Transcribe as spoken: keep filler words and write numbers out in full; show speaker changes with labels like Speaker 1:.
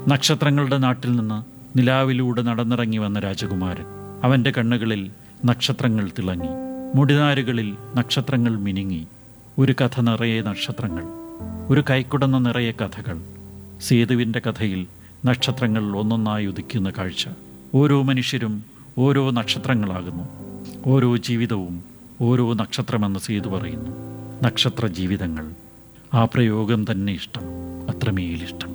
Speaker 1: നക്ഷത്രങ്ങളുടെ നാട്ടിൽ നിന്ന് നിലാവിലൂടെ നടന്നിറങ്ങി വന്ന രാജകുമാരൻ. അവൻ്റെ കണ്ണുകളിൽ നക്ഷത്രങ്ങൾ തിളങ്ങി, മുടിനാരുകളിൽ നക്ഷത്രങ്ങൾ മിനുങ്ങി. ഒരു കഥ നിറയെ നക്ഷത്രങ്ങൾ, ഒരു കൈക്കുടന്ന നിറയെ കഥകൾ. സേതുവിൻ്റെ കഥയിൽ നക്ഷത്രങ്ങൾ ഒന്നൊന്നായി ഉദിക്കുന്ന കാഴ്ച. ഓരോ മനുഷ്യരും ഓരോ നക്ഷത്രങ്ങളാകുന്നു, ഓരോ ജീവിതവും ഓരോ നക്ഷത്രമെന്ന് സേതു പറയുന്നു. നക്ഷത്ര ജീവിതങ്ങൾ. ആ പ്രയോഗം തന്നെ ഇഷ്ടം, അത്രമേലിഷ്ടം.